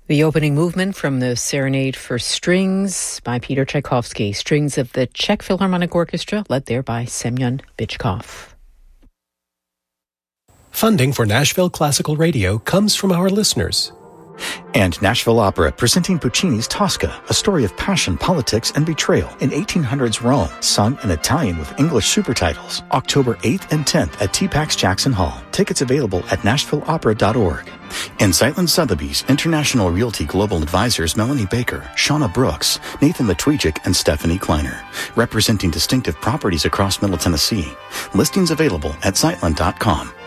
The opening movement from the Serenade for Strings by Peter Tchaikovsky, strings of the Czech Philharmonic Orchestra, led there by Semyon Bychkov. Funding for Nashville Classical Radio comes from our listeners. And Nashville Opera, presenting Puccini's Tosca, a story of passion, politics, and betrayal in 1800s Rome, sung in Italian with English super titles. October 8th and 10th at TPAX Jackson Hall. Tickets available at NashvilleOpera.org. And Zeitlin Sotheby's International Realty Global Advisors Melanie Baker, Shauna Brooks, Nathan Matwijak, and Stephanie Kleiner, representing distinctive properties across Middle Tennessee. Listings available at Zeitlin.com.